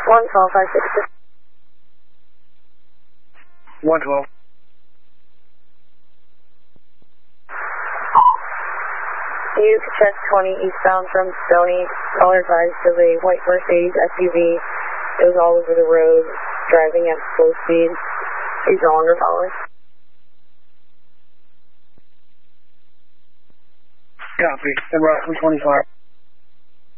112, 112. You check 20 eastbound from Stony, caller advised of a white Mercedes SUV. It was all over the road, driving at full speed. He's no longer following. Copy. And route 125.